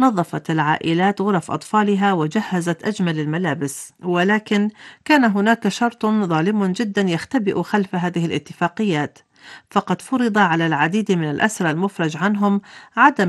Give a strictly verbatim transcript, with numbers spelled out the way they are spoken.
نظفت العائلات غرف أطفالها وجهزت أجمل الملابس، ولكن كان هناك شرط ظالم جدا يختبئ خلف هذه الاتفاقيات، فقد فرض على العديد من الأسرى المفرج عنهم عدم